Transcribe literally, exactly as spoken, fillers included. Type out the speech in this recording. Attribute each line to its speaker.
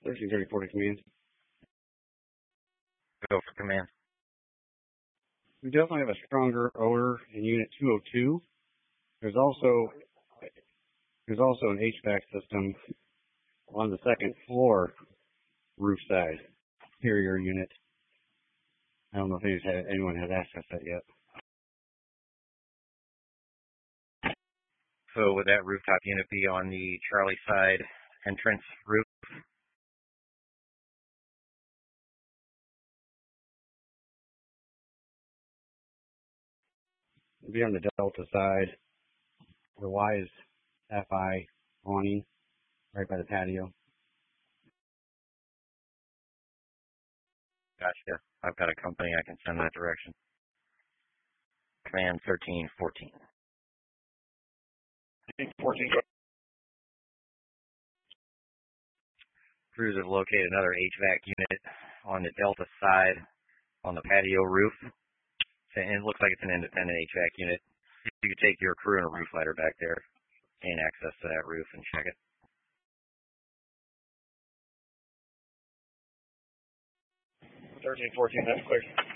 Speaker 1: thirteen thirty forty command.
Speaker 2: Go for command.
Speaker 1: We definitely have a stronger odor in Unit two oh two. There's also there's also an H V A C system on the second floor roof side, interior unit. I don't know if anyone has, anyone has access to that yet.
Speaker 2: So would that rooftop unit be on the Charlie side entrance roof?
Speaker 1: It'd be on the Delta side. The Y is F I awning right by the patio.
Speaker 2: Gotcha. I've got a company I can send that direction. Command thirteen fourteen.
Speaker 1: fourteen.
Speaker 2: Crews have located another H V A C unit on the Delta side on the patio roof. And it looks like it's an independent H V A C unit. You could take your crew and a roof lighter back there, gain access to that roof and check it.
Speaker 1: thirteen fourteen, that's clear.